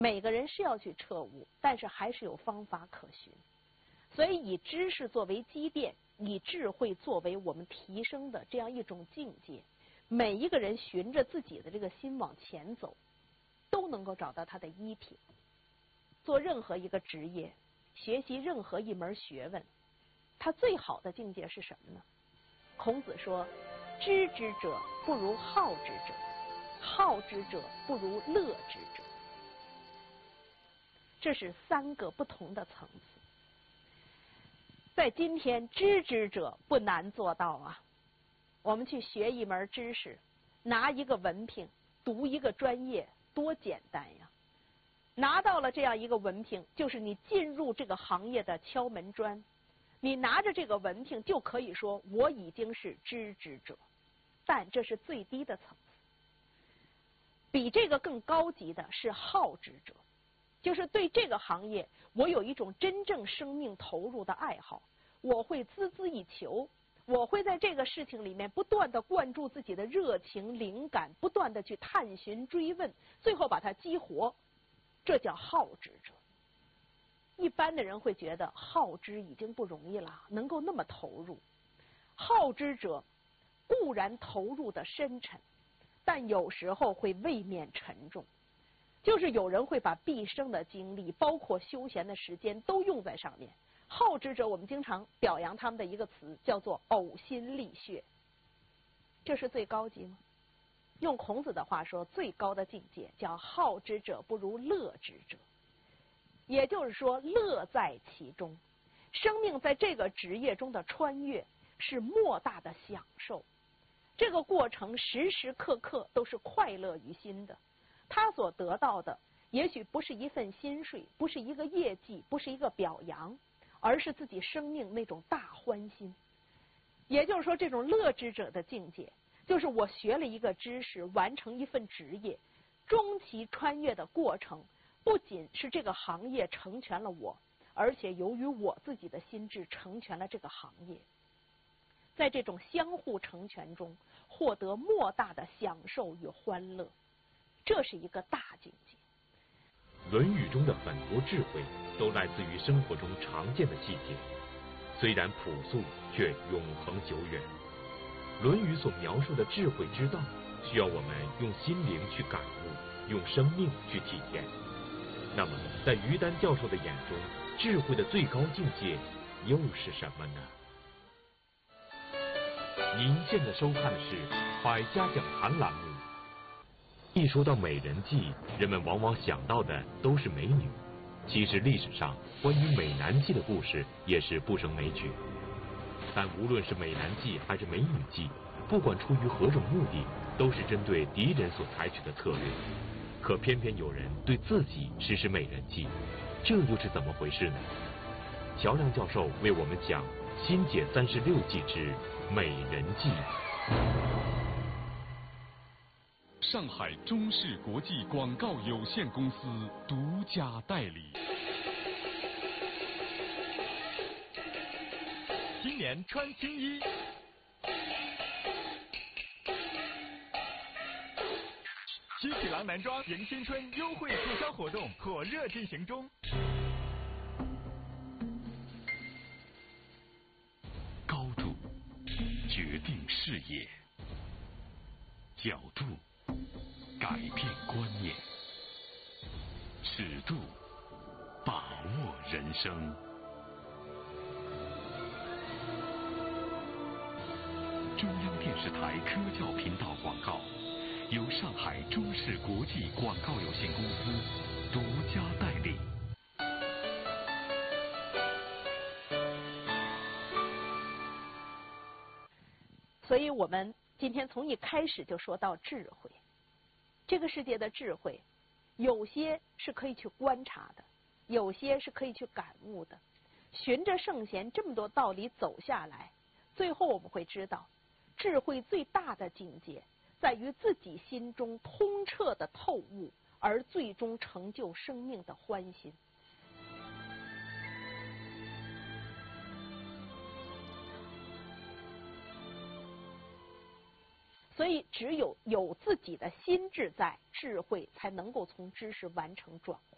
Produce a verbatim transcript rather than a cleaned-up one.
每个人是要去彻悟，但是还是有方法可循。所以以知识作为积淀，以智慧作为我们提升的这样一种境界，每一个人循着自己的这个心往前走，都能够找到他的依凭。做任何一个职业，学习任何一门学问，他最好的境界是什么呢？孔子说，知之者不如好之者，好之者不如乐之者。这是三个不同的层次。在今天，知之者不难做到啊。我们去学一门知识，拿一个文凭，读一个专业，多简单呀！拿到了这样一个文凭，就是你进入这个行业的敲门砖。你拿着这个文凭，就可以说我已经是知之者，但这是最低的层次。比这个更高级的是好之者，就是对这个行业我有一种真正生命投入的爱好，我会孜孜以求，我会在这个事情里面不断的灌注自己的热情灵感，不断的去探寻追问，最后把它激活，这叫好之者。一般的人会觉得好之已经不容易了，能够那么投入。好之者固然投入的深沉，但有时候会未免沉重。就是有人会把毕生的精力，包括休闲的时间都用在上面。好之者，我们经常表扬他们的一个词叫做呕心沥血。这是最高级吗？用孔子的话说，最高的境界叫好之者不如乐之者。也就是说，乐在其中。生命在这个职业中的穿越是莫大的享受，这个过程时时刻刻都是快乐于心的。他所得到的也许不是一份薪水，不是一个业绩，不是一个表扬，而是自己生命那种大欢心。也就是说，这种乐之者的境界，就是我学了一个知识，完成一份职业，终其穿越的过程，不仅是这个行业成全了我，而且由于我自己的心智成全了这个行业。在这种相互成全中，获得莫大的享受与欢乐，这是一个大境界。 《论语》中的很多智慧都来自于生活中常见的细节，虽然朴素，却永恒久远。《论语》所描述的智慧之道，需要我们用心灵去感悟，用生命去体验。那么，在于丹教授的眼中，智慧的最高境界又是什么呢？您现在收看的是《百家讲坛》栏目。一说到美人计，人们往往想到的都是美女。其实历史上关于美男计的故事也是不胜枚举。但无论是美男计还是美女计，不管出于何种目的，都是针对敌人所采取的策略。可偏偏有人对自己实施美人计，这又是怎么回事呢？乔梁教授为我们讲《新解三十六计之美人计》。 上海中视国际广告有限公司独家代理。今年穿青衣，七匹狼男装迎新春优惠促销活动火热进行中。高度决定视野，角度改变观念，尺度把握人生。中央电视台科教频道广告由上海中视国际广告有限公司独家代理。 所以我们今天从一开始就说到智慧。这个世界的智慧，有些是可以去观察的，有些是可以去感悟的。循着圣贤这么多道理走下来，最后我们会知道，智慧最大的境界在于自己心中通彻的透悟，而最终成就生命的欢心。所以只有有自己的心智在，智慧才能够从知识完成转化。